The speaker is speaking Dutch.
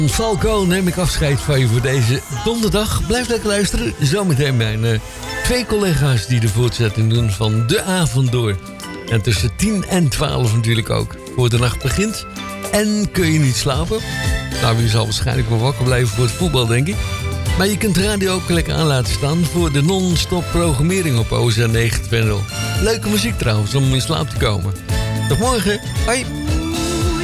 Falco neem ik afscheid van je voor deze donderdag. Blijf lekker luisteren. Zometeen mijn twee collega's die de voortzetting doen van de avond door. En tussen 10 en 12 natuurlijk ook. Voor de nacht begint. En kun je niet slapen? Nou, je zal waarschijnlijk wel wakker blijven voor het voetbal, denk ik. Maar je kunt de radio ook lekker aan laten staan voor de non-stop programmering op OZN 920. Leuke muziek trouwens, om in slaap te komen. Tot morgen. Hoi.